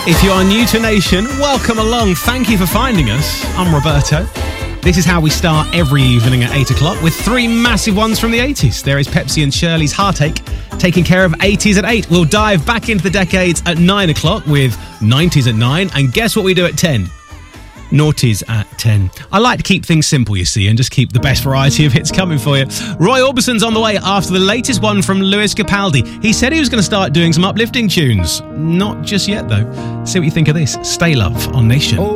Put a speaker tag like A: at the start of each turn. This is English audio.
A: If you are new to Nation, welcome along. Thank you for finding us. I'm Roberto. This is how we start every evening at 8 o'clock with three massive ones from the 80s. There is Pepsi and Shirley's Heartache, taking care of 80s at 8. We'll dive back into the decades at 9 o'clock with 90s at 9. And guess what we do at 10? Noughties at 10. I like to keep things simple, you see, and just keep the best variety of hits coming for you. Roy Orbison's on the way after the latest one from Lewis Capaldi. He said he was going to start doing some uplifting tunes. Not just yet, though. See what you think of this. Stay Love on Nation.